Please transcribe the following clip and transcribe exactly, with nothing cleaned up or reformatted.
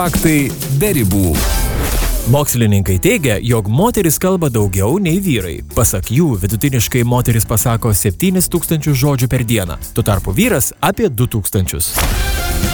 Faktai be ribų. Mokslininkai teigia, jog moteris kalba daugiau nei vyrai. Pasak jų, vidutiniškai moteris pasako septynis tūkstančius žodžių per dieną, tuo tarpu vyras apie du tūkstančius.